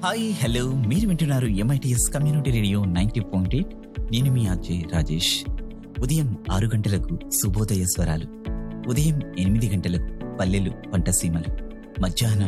Hi hello మీరు వింటున్నారు MITS community radio 90.8. నేను మీ అజయ్ రాజేష్. ఉదయం 6 గంటలకు శుభోదయ స్వరాలు, ఉదయం 8 గంటలకు పల్లెలు పంటసీమలు, మధ్యాహ్నం